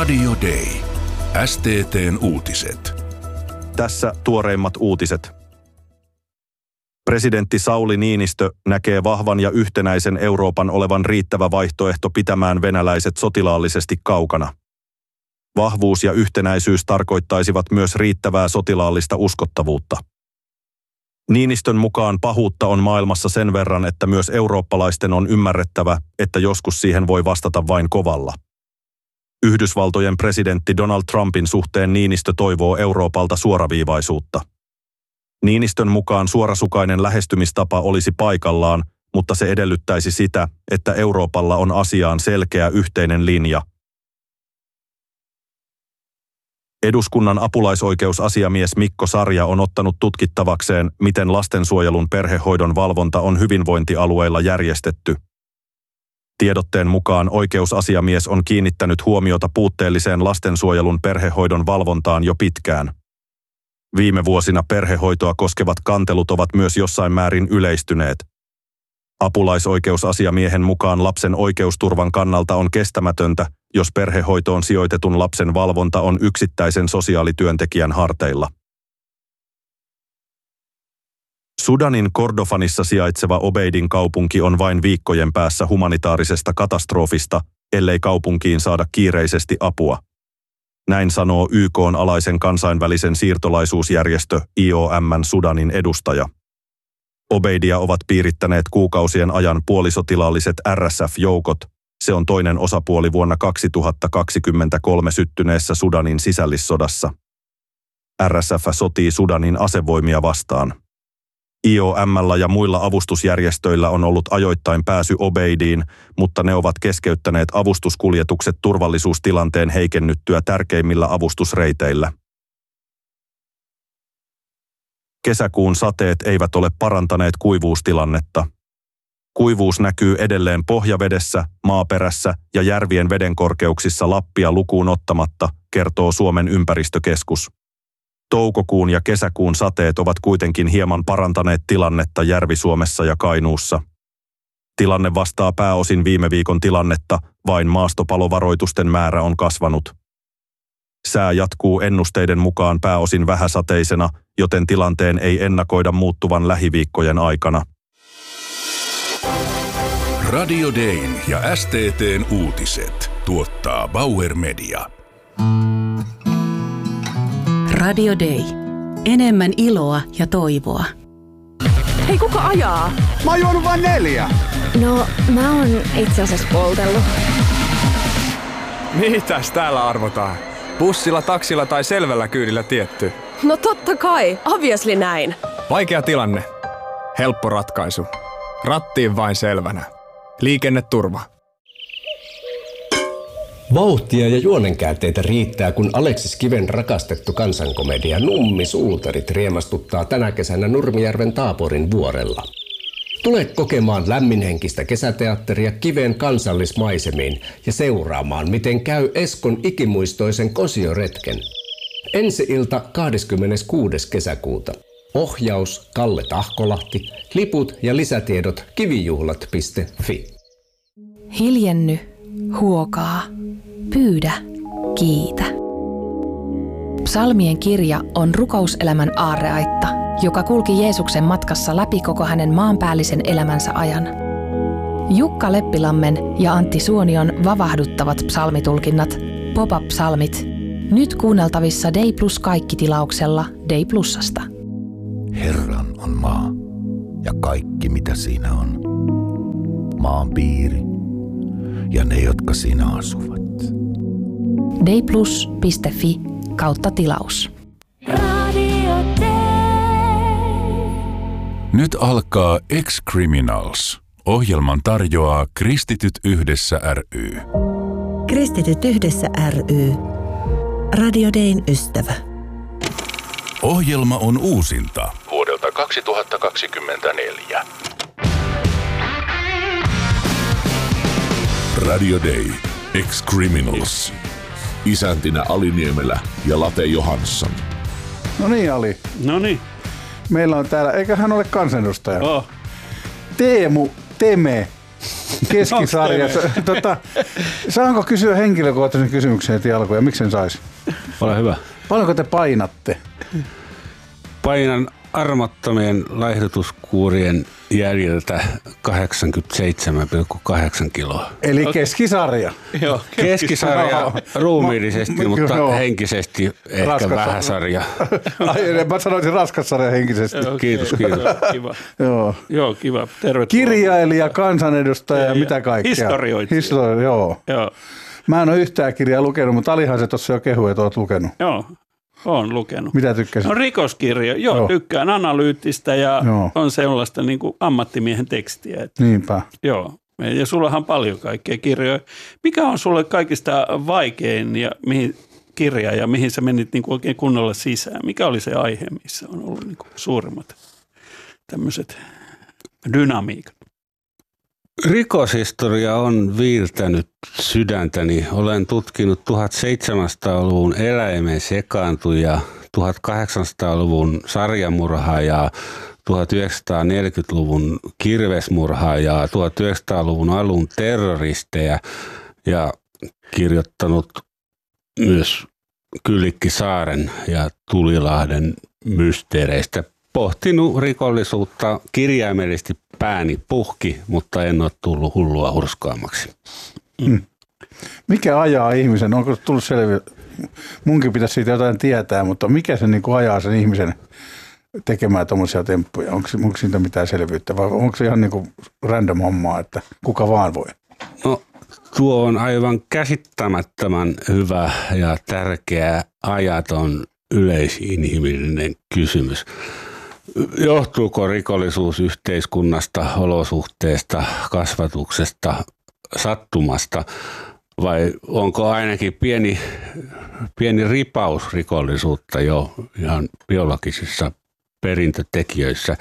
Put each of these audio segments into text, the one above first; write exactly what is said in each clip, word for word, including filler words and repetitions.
Radio Day. S T T:n uutiset. Tässä tuoreimmat uutiset. Presidentti Sauli Niinistö näkee vahvan ja yhtenäisen Euroopan olevan riittävä vaihtoehto pitämään venäläiset sotilaallisesti kaukana. Vahvuus ja yhtenäisyys tarkoittaisivat myös riittävää sotilaallista uskottavuutta. Niinistön mukaan pahuutta on maailmassa sen verran, että myös eurooppalaisten on ymmärrettävä, että joskus siihen voi vastata vain kovalla. Yhdysvaltojen presidentti Donald Trumpin suhteen Niinistö toivoo Euroopalta suoraviivaisuutta. Niinistön mukaan suorasukainen lähestymistapa olisi paikallaan, mutta se edellyttäisi sitä, että Euroopalla on asiaan selkeä yhteinen linja. Eduskunnan apulaisoikeusasiamies Mikko Sarja on ottanut tutkittavakseen, miten lastensuojelun perhehoidon valvonta on hyvinvointialueilla järjestetty. Tiedotteen mukaan oikeusasiamies on kiinnittänyt huomiota puutteelliseen lastensuojelun perhehoidon valvontaan jo pitkään. Viime vuosina perhehoitoa koskevat kantelut ovat myös jossain määrin yleistyneet. Apulaisoikeusasiamiehen mukaan lapsen oikeusturvan kannalta on kestämätöntä, jos perhehoitoon sijoitetun lapsen valvonta on yksittäisen sosiaalityöntekijän harteilla. Sudanin Kordofanissa sijaitseva Obeidin kaupunki on vain viikkojen päässä humanitaarisesta katastrofista, ellei kaupunkiin saada kiireisesti apua. Näin sanoo Y K:n alaisen kansainvälisen siirtolaisuusjärjestö I O M:n Sudanin edustaja. Obeidia ovat piirittäneet kuukausien ajan puolisotilaalliset R S F-joukot. Se on toinen osapuoli vuonna kaksituhattakaksikymmentäkolme syttyneessä Sudanin sisällissodassa. R S F sotii Sudanin asevoimia vastaan. I O M:llä ja muilla avustusjärjestöillä on ollut ajoittain pääsy Obeidiin, mutta ne ovat keskeyttäneet avustuskuljetukset turvallisuustilanteen heikennyttyä tärkeimmillä avustusreiteillä. Kesäkuun sateet eivät ole parantaneet kuivuustilannetta. Kuivuus näkyy edelleen pohjavedessä, maaperässä ja järvien vedenkorkeuksissa Lappia lukuun ottamatta, kertoo Suomen ympäristökeskus. Toukokuun ja kesäkuun sateet ovat kuitenkin hieman parantaneet tilannetta Järvi-Suomessa ja Kainuussa. Tilanne vastaa pääosin viime viikon tilannetta, vain maastopalovaroitusten määrä on kasvanut. Sää jatkuu ennusteiden mukaan pääosin vähäsateisena, joten tilanteen ei ennakoida muuttuvan lähiviikkojen aikana. Radio Dayn ja S T T:n uutiset tuottaa Bauer Media. Radio Day. Enemmän iloa ja toivoa. Hei, kuka ajaa? Mä oon juonut vain neljä. No, mä oon itse asiassa poltellut. Mitäs täällä arvotaan? Bussilla, taksilla tai selvällä kyydillä tietty? No totta kai, obviously näin. Vaikea tilanne. Helppo ratkaisu. Rattiin vain selvänä. Liikenneturva. Vauhtia ja juonenkäänteitä riittää, kun Aleksis Kiven rakastettu kansankomedia Nummi-suutarit riemastuttaa tänä kesänä Nurmijärven Taaporin vuorella. Tule kokemaan lämminhenkistä kesäteatteria Kiven kansallismaisemiin ja seuraamaan, miten käy Eskon ikimuistoisen kosioretken. Ensi ilta kahdeskymmeneskuudes kesäkuuta. Ohjaus Kalle Tahkolahti, liput ja lisätiedot kivijuhlat piste fi. Hiljenny, huokaa, pyydä, kiitä. Psalmien kirja on rukouselämän aarreaitta, joka kulki Jeesuksen matkassa läpi koko hänen maanpäällisen elämänsä ajan. Jukka Leppilammen ja Antti Suonion vavahduttavat psalmitulkinnat, Pop-up-psalmit, nyt kuunneltavissa Day Plus kaikki-tilauksella Day Plusasta. Herran on maa ja kaikki mitä siinä on. Maan piiri ja ne, jotka siinä asuvat. dayplus piste fi kautta tilaus. Radio Day. Nyt alkaa Ex-Criminals. Ohjelman tarjoaa Kristityt yhdessä ry. Kristityt yhdessä ry. Radio Dayn ystävä. Ohjelma on uusinta vuodelta kaksituhattakaksikymmentäneljä. Radio Day. Ex-Criminals. Isäntinä Ali Niemelä ja Late Johansson. No niin, Ali. No niin. Meillä on täällä, eikä hän ole kansanedustaja. Oh. Teemu Teme Keskisarja. tota, saanko kysyä henkilökohtaisen kysymyksen heti alkuun ja miksen saisi? Ole hyvä. Paljonko te painatte? Painan armottomien laihdutuskuurien jäljiltä kahdeksankymmentäseitsemän pilkku kahdeksan kiloa. Eli keskisarja. Joo, keskisarja ruumiillisesti, mutta joo. henkisesti ehkä raskas vähäsarja. Ai, mä sanoisin raskassarja henkisesti. Okay. Kiitos, kiitos. Kiva. Joo. Joo, kiva. Tervetuloa. Kirjailija, kansanedustaja ja, ja mitä kaikkea. Historioitsija. Historio, joo. joo. Mä en ole yhtään kirjaa lukenut, mutta Alihan se tuossa jo kehui, että olet lukenut. Joo. Olen lukenut. Mitä tykkäsit? No rikoskirja. Joo, joo. Tykkään analyyttistä ja joo. on sellaista niin kuin ammattimiehen tekstiä. Että, niinpä. Joo. Ja sullahan on paljon kaikkea kirjoja. Mikä on sulle kaikista vaikein ja mihin kirja ja mihin sä menit niin kuin oikein kunnolla sisään? Mikä oli se aihe, missä on ollut niin kuin suurimmat tämmöiset dynamiikat? Rikoshistoria on viiltänyt sydäntäni. Olen tutkinut tuhatseitsemänsataaluvun eläimen sekaantuja, tuhatkahdeksansataaluvun sarjamurhaajaa, tuhatyhdeksänsataaneljäkymmentäluvun kirvesmurhaajaa, tuhatyhdeksänsataaluvun alun terroristeja ja kirjoittanut myös Kyllikki Saaren ja Tulilahden mysteereistä. Pohtinut rikollisuutta kirjaimellisesti pääni puhki, mutta en ole tullut hullua hurskaammaksi. Hmm. Mikä ajaa ihmisen? Onko tullut selviä? Munkin pitäisi siitä jotain tietää, mutta mikä se niin kuin ajaa sen ihmisen tekemään tuommoisia temppuja? Onko, onko siitä mitään selvyyttä vai onko se ihan niin kuin random hommaa, että kuka vaan voi? No tuo on aivan käsittämättömän hyvä ja tärkeä ajaton yleisinhimillinen kysymys. Johtuuko rikollisuus yhteiskunnasta, olosuhteesta, kasvatuksesta, sattumasta vai onko ainakin pieni, pieni ripaus rikollisuutta jo ihan biologisissa perintötekijöissä?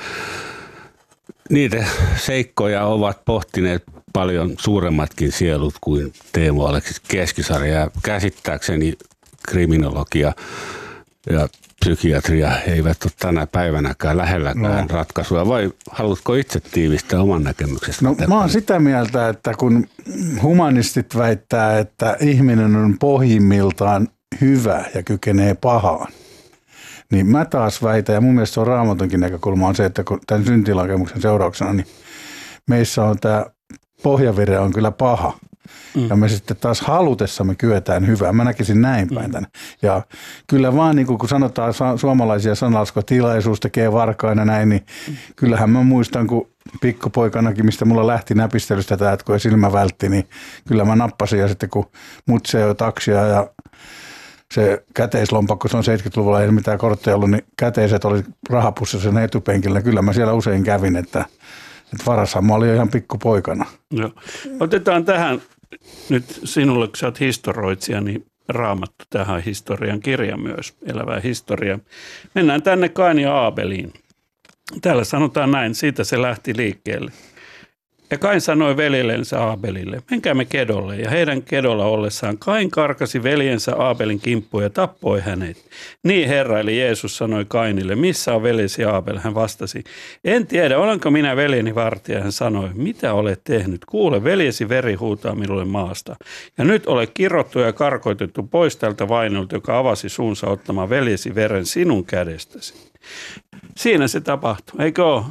Niitä seikkoja ovat pohtineet paljon suuremmatkin sielut kuin Teemu Aleksis Keskisarja ja käsittääkseni kriminologia ja psykiatria eivät ole tänä päivänäkään lähelläkään no. ratkaisua. Vai haluatko itse tiivistää oman näkemyksestä? No mä oon sitä mieltä, että kun humanistit väittää, että ihminen on pohjimmiltaan hyvä ja kykenee pahaan, niin mä taas väitän, ja mun mielestä se on Raamatonkin näkökulma on se, että kun tämän syntilakemuksen seurauksena, niin meissä on tämä pohjavire on kyllä paha. Mm. Ja me sitten taas halutessamme kyetään hyvää. Mä näkisin näin päin tänne. Ja kyllä vaan niin kun sanotaan suomalaisia sanalauskoja, tilaisuus tekee varkaan ja näin, niin mm. kyllähän mä muistan, kun pikkupoikanakin, mistä mulla lähti näpistelystä tämä, että kun silmä vältti, niin kyllä mä nappasin ja sitten kun mut se jo taksia ja se käteislompakko, se on seitsemänkymmentäluvulla, ei mitään kortteja ollut, niin käteiset oli rahapussissa sen etupenkillä. Kyllä mä siellä usein kävin, että, että varashan mä olin jo ihan pikkupoikana. Joo. Otetaan tähän nyt sinulle, kun sä oot historioitsija, niin Raamattu tähän historian kirja myös, elävää historiaa. Mennään tänne Kain ja Aabeliin. Täällä sanotaan näin, siitä se lähti liikkeelle. Ja Kain sanoi veljellensä Aabelille, menkäämme kedolle. Ja heidän kedolla ollessaan Kain karkasi veljensä Aabelin kimppuun ja tappoi hänet. Niin Herra, eli Jeesus sanoi Kainille, missä on veljesi Aabel? Hän vastasi, en tiedä, olenko minä veljeni vartija? Hän sanoi, mitä olet tehnyt? Kuule, veljesi veri huutaa minulle maasta. Ja nyt olet kirottu ja karkoitettu pois tältä vainolta, joka avasi suunsa ottamaan veljesi veren sinun kädestäsi. Siinä se tapahtui, eikö ole?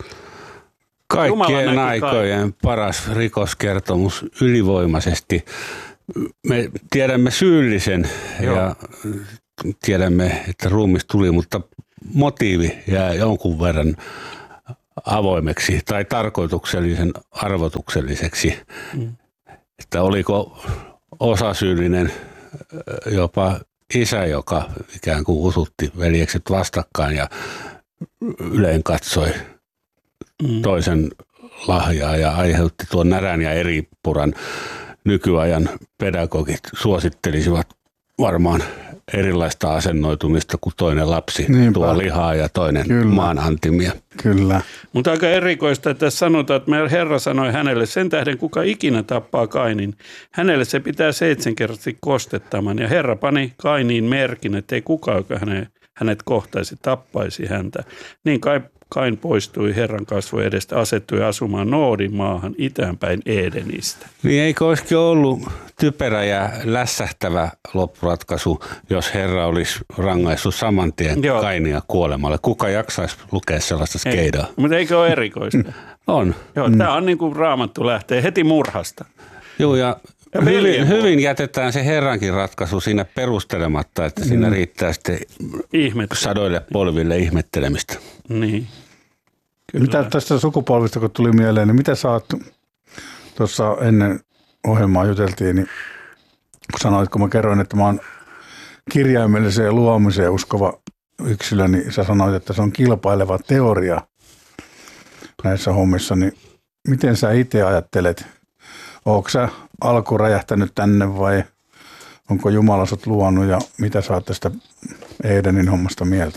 Kaikkien aikojen paras rikoskertomus ylivoimaisesti. Me tiedämme syyllisen Joo. ja tiedämme, että ruumis tuli, mutta motiivi jää jonkun verran avoimeksi tai tarkoituksellisen arvotukselliseksi. Mm. Että oliko osasyyllinen jopa isä, joka ikään kuin usutti veljekset vastakkain ja yleen katsoi mm. toisen lahjaa ja aiheutti tuon närän ja eripuran. Nykyajan pedagogit suosittelisivat varmaan erilaista asennoitumista kuin toinen lapsi Niinpä. tuo lihaa ja toinen Kyllä. maanantimia. Kyllä. Mutta aika erikoista, että tässä sanotaan, että meidän Herra sanoi hänelle, sen tähden kuka ikinä tappaa Kainin, hänelle se pitää seitsemänkertaisesti kostettaman. Ja Herra pani Kainiin merkin, että ei kukaan, joka hänen, hänet kohtaisi, tappaisi häntä. Niin kai Kain poistui Herran kasvojen edestä, asettui asumaan Noodin maahan itäänpäin Edenistä. Niin eikö olisikin ollut typerä ja lässähtävä loppuratkaisu, jos Herra olisi rangaissut saman tien Joo. Kainia kuolemalle? Kuka jaksaisi lukea sellaista skeidaa? Ei, mutta eikö ole erikoista? On. Joo, mm. Tämä on niin kuin Raamattu lähtee heti murhasta. Joo, ja, ja hyvin, hyvin jätetään se Herrankin ratkaisu siinä perustelematta, että mm. siinä riittää sitten sadoille polville ihmettelemistä. Niin. Kyllä. Mitä tästä sukupolvista, kun tuli mieleen, niin mitä sä oot, tuossa ennen ohjelmaa juteltiin, niin kun sanoit, kun mä kerroin, että mä oon kirjaimelliseen luomiseen uskova yksilö, niin sä sanoit, että se on kilpaileva teoria näissä hommissa, niin miten sä itse ajattelet? Ootko sä alku räjähtänyt tänne vai onko Jumala sut luonut ja mitä sä oot tästä Edenin hommasta mieltä?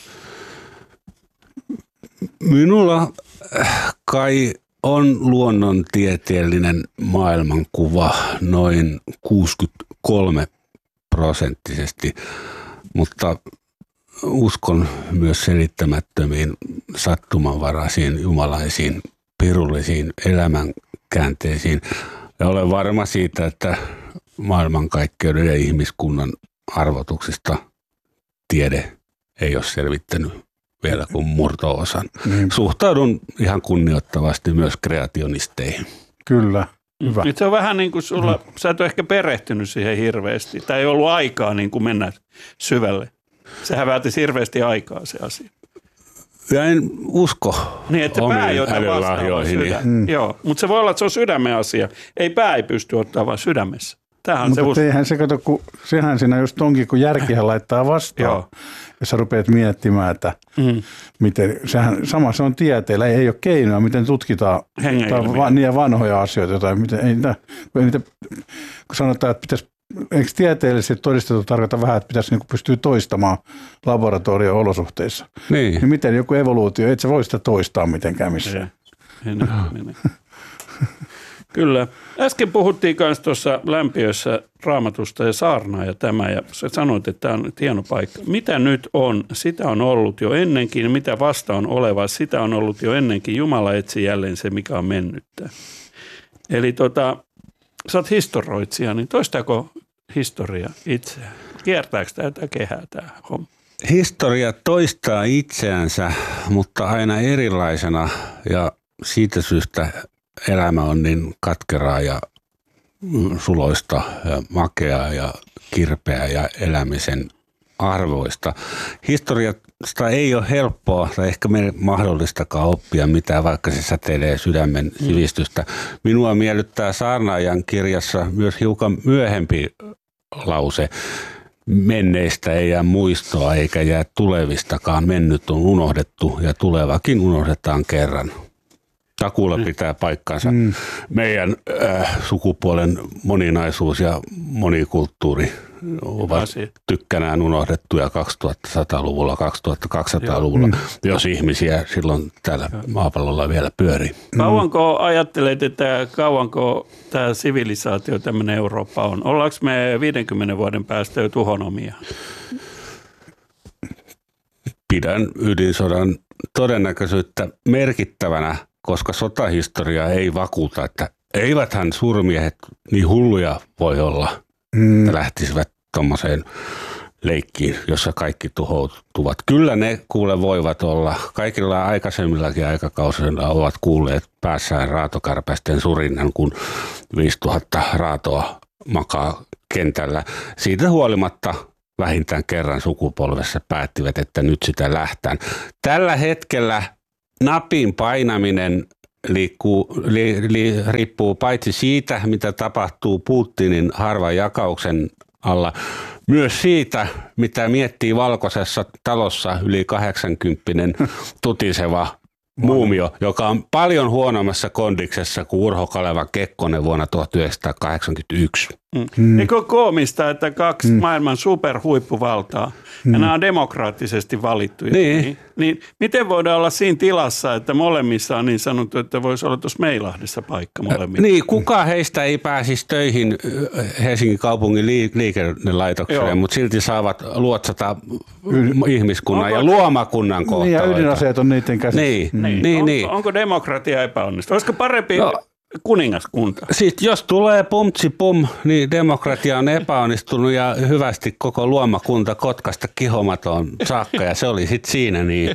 Minulla kai on luonnontieteellinen maailmankuva noin kuusikymmentäkolme prosenttisesti, mutta uskon myös selittämättömiin, sattumanvaraisiin, jumalaisiin, pirullisiin elämänkäänteisiin. Ja olen varma siitä, että maailmankaikkeuden ja ihmiskunnan arvotuksista tiede ei ole selvittänyt vielä kuin murto-osan. Niin. Suhtaudun ihan kunnioittavasti myös kreationisteihin. Kyllä, hyvä. Nyt se on vähän niin kuin sulla, mm. sä et ole ehkä perehtynyt siihen hirveästi. Tai ei ollut aikaa niin kuin mennä syvälle. Sehän vaatisi hirveästi aikaa se asia. Ja en usko niin, että pää ei ota vastaamaan sydän. Mm. Joo, mutta se voi olla, että se on sydämen asia. Ei pää ei pysty ottaa vaan sydämessä. Tämähän mutta se eihän se kato, kun sehän siinä just onkin, kun järkihän laittaa vastaan. Joo. Ja sä rupeat miettimään, että mm. miten, sehän sama se on tieteellä, ei, ei ole keinoa, miten tutkitaan va, niitä vanhoja asioita. Tai miten, ei, niitä, ei niitä, kun sanotaan, että pitäisi, eikö tieteellisesti todistettu tarkoita vähän, että pitäisi niin pystyä toistamaan laboratorio-olosuhteissa. Niin. Niin miten joku evoluutio, et sä voi sitä toistaa mitenkään missään. Mene, mene. Kyllä. Äsken puhuttiin myös tuossa lämpiössä Raamatusta ja saarnaa ja tämä, ja sä sanoit, että tämä on hieno paikka. Mitä nyt on? Sitä on ollut jo ennenkin. Mitä vasta on oleva? Sitä on ollut jo ennenkin. Jumala etsi jälleen se, mikä on mennyttä. Eli tota, sä oot historioitsija, niin toistaako historia itseään? Kiertääkö tätä kehää tämä homma? Historia toistaa itseänsä, mutta aina erilaisena, ja siitä syystä elämä on niin katkeraa ja suloista ja makeaa ja kirpeää ja elämisen arvoista. Historiasta ei ole helppoa tai ehkä meidän mahdollistakaan oppia mitään, vaikka se säteilee sydämen sivistystä. Minua miellyttää saarnaajan kirjassa myös hiukan myöhempi lause. Menneistä ei jää muistoa eikä jää tulevistakaan. Mennyt on unohdettu ja tulevakin unohdetaan kerran. Takuulla pitää paikkansa. Mm. Meidän äh, sukupuolen moninaisuus ja monikulttuuri ovat Asia. tykkänään unohdettuja kaksituhattasataluvulla, kaksituhattakaksisataaluvulla, mm. jos ihmisiä silloin täällä maapallolla vielä pyörii. Kauanko ajattelet, että kauanko tämä sivilisaatio, tämmöinen Eurooppa on? Ollaanko me viidenkymmenen vuoden päästä jo tuhonomia? Pidän ydinsodan todennäköisyyttä merkittävänä, koska sotahistoria ei vakuuta, että eiväthän suurmiehet niin hulluja voi olla, mm. että lähtisivät tuommoiseen leikkiin, jossa kaikki tuhoutuvat. Kyllä ne kuule voivat olla. Kaikilla aikaisemmillakin aikakausilla ovat kuulleet päässään raatokärpäisten surinnan, kun viisituhatta raatoa makaa kentällä. Siitä huolimatta vähintään kerran sukupolvessa päättivät, että nyt sitä lähtään. Tällä hetkellä napin painaminen liikkuu, li, li, riippuu paitsi siitä, mitä tapahtuu Putinin harvan jakauksen alla, myös siitä, mitä miettii valkoisessa talossa yli kahdeksankymppinen tutiseva muumio, joka on paljon huonommassa kondiksessa kuin Urho Kaleva Kekkonen vuonna tuhatyhdeksänsataakahdeksankymmentäyksi. Mm. Mm. Eikö ole koomista, että kaksi mm. maailman superhuippuvaltaa, mm. ja nämä on demokraattisesti valittuja. Niin. Niin, niin miten voidaan olla siinä tilassa, että molemmissa on niin sanottu, että voisi olla tuossa Meilahdessa paikka molemmissa? Niin, kuka heistä ei pääsisi töihin Helsingin kaupungin liikennelaitokseen, Joo. mutta silti saavat luotsata Yd- ihmiskunnan onko, ja luomakunnan kohtaloita. Niin, ja ydinaseet on niiden käsissä. Niin, mm. niin, niin, onko, niin. onko demokratia epäonnistunut? Olisiko parempi no. kuningaskunta? Sitten jos tulee pumtsi pum, niin demokratia on epäonnistunut ja hyvästi koko luomakunta Kotkasta Kihomatoon saakka ja se oli sitten siinä niin.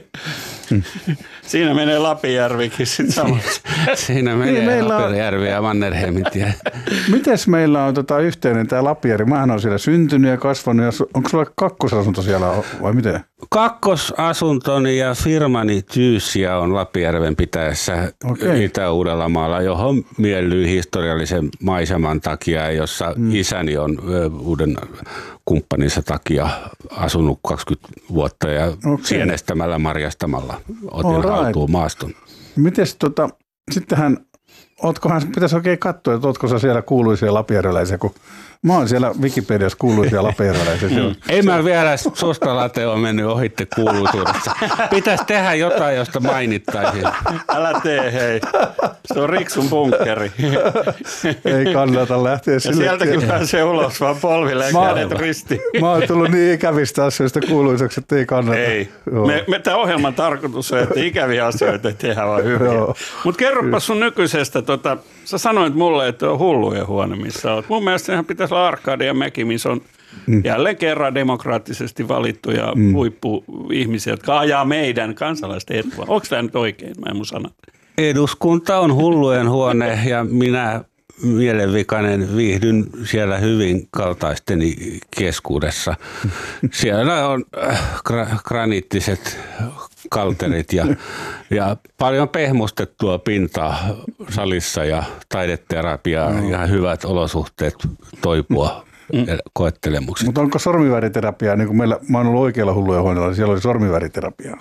Siinä menee Lapinjärvikin sitten samassa. Siinä menee niin Lapinjärvi ja Mannerheimin tie. Mites meillä on tota yhteinen tämä Lapinjärvi? Mähän olen siellä syntynyt ja kasvanut. Ja onko sulla kakkosasunto siellä vai miten? Kakkosasuntoni ja firmani Tyyssiä on Lapinjärven pitäessä okay. Itä-Uudellamaalla, johon miellyy historiallisen maiseman takia, jossa mm. isäni on uuden kumppaninsa takia asunut kaksikymmentä vuotta ja okay. sienestämällä, marjastamalla otin right. haltuun maaston. Mites tota, sittenhän, ootkohan, pitäisi oikein katsoa, että ootko sä siellä kuuluisia lapinjärveläisiä, kun mä oon siellä Wikipediassa kuuluisia lapinjärveläisiä. Mm. Ei mä vielä susta late on mennyt ohitte kuuluisuudessa. Pitäisi tehdä jotain, josta mainittaisiin. Älä tee, hei. Se on Riksun bunkkeri. Ei kannata lähteä sille. Ja sieltäkin tie. Pääsee ulos, vaan polville ja kädet ristiin. Mä oon tullut niin ikävistä asioista kuuluisaksi, että ei kannata. Ei. Me, me tämän ohjelman tarkoitus on, että ikäviä asioita tehdään vaan hyviä. Mutta kerropa sun nykyisestä, tota, sä sanoit mulle, että on hullujen huone, missä olet. Mun mielestä sehän pitäisi olla Arkadia Mäki, missä on mm. jälleen kerran demokraattisesti valittuja mm. huippuihmisiä, jotka ajaa meidän kansalaisten etua. Onko tämä nyt oikein, mä en mun sanat? Eduskunta on hullujen huone ja minä mielenvikainen viihdyn siellä hyvin kaltaisteni keskuudessa. Siellä on gra- graniittiset kalterit ja, ja paljon pehmustettua pintaa salissa ja taideterapiaa no. ja hyvät olosuhteet toipua mm. koettelemuksiin. Mutta onko sormiväriterapia, niin kuin meillä, mä oon ollut oikealla hullujen huoneella, niin siellä oli sormiväriterapia.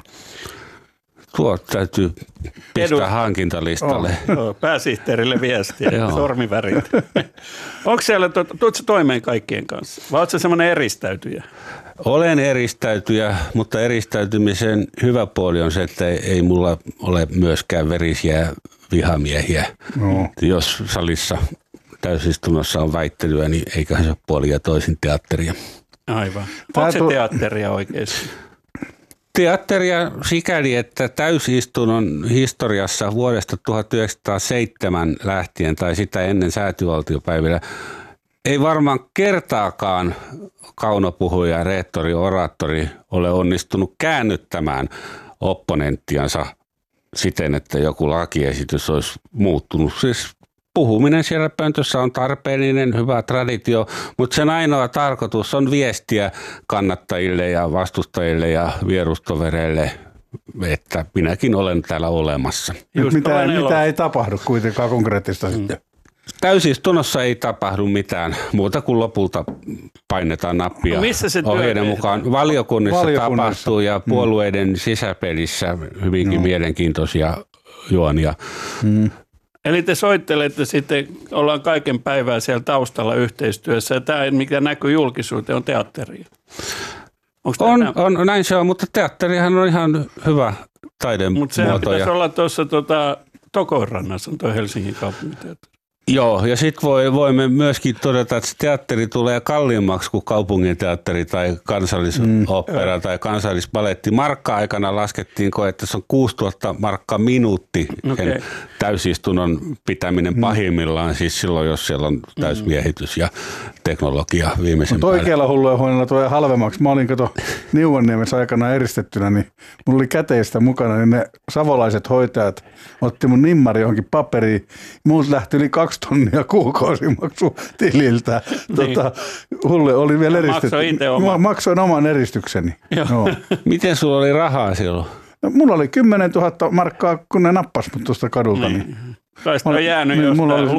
Tuo täytyy pistää Edu. hankintalistalle. Oh, pääsihteerille viestiä, sormivärit. Onko siellä, tuutko toimeen kaikkien kanssa? Vai oletko semmoinen eristäytyjä? Olen eristäytyjä, mutta eristäytymisen hyvä puoli on se, että ei mulla ole myöskään verisiä vihamiehiä. No. Jos salissa täysistunnossa on väittelyä, niin eiköhän se ole puolin ja toisin teatteria. Aivan. Onko se teatteria oikeasti? Teatteria sikäli, että täysistunnon historiassa vuodesta tuhatyhdeksänsataaseitsemän lähtien tai sitä ennen säätyvaltiopäivillä ei varmaan kertaakaan kaunopuhuja, rehtori, oraattori ole onnistunut käännyttämään opponenttiansa siten, että joku lakiesitys olisi muuttunut. Siis puhuminen siellä pöntössä on tarpeellinen, hyvä traditio, mutta sen ainoa tarkoitus on viestiä kannattajille ja vastustajille ja vierustovereille, että minäkin olen täällä olemassa. Mitä, mitä ei tapahdu kuitenkaan konkreettista mm. sitten? Täysistunnossa ei tapahdu mitään muuta kuin lopulta painetaan nappia. Missä se ohjeiden mukaan valiokunnissa, valiokunnissa tapahtuu ja puolueiden mm. sisäpelissä hyvinkin no. mielenkiintoisia juonia. Mm. Eli te soittelette sitten, ollaan kaiken päivää siellä taustalla yhteistyössä ja tämä, mikä näkyy julkisuuteen, on teatteria. On, on, näin se on, mutta teatterihan on ihan hyvä taidemuoto. Mutta sehän pitäisi olla tuossa tota, Tokonrannassa, on tuo Helsingin kaupunginteatteri. Joo, ja sitten voi, voimme myöskin todeta, että se teatteri tulee kalliimmaksi kuin kaupunginteatteri tai kansallisopera mm. tai kansallispaletti. Markka-aikana laskettiin, että se on kuusituhatta markkaa minuutti okay. täysistunnon pitäminen mm. pahimmillaan, siis silloin, jos siellä on täysmiehitys ja teknologia viimeisen päälle. Oikealla hulluja huoneella tulee halvemmaksi. Mä olin kato Niuvanniemessä aikana eristettynä, niin mulla oli käteistä mukana, niin ne savolaiset hoitajat otti mun nimmari johonkin paperiin. Muut lähti yli kaksi tonnia kuukausimaksu tililtä. Niin. Tota, Hulle oli vielä eristetty. Mä maksoin oman eristykseni. No. Miten sulla oli rahaa silloin? No, mulla oli kymmenen tuhatta markkaa, kun ne nappasi mut tuosta kadulta. Niin. Kai sitä on jäänyt niin, jostain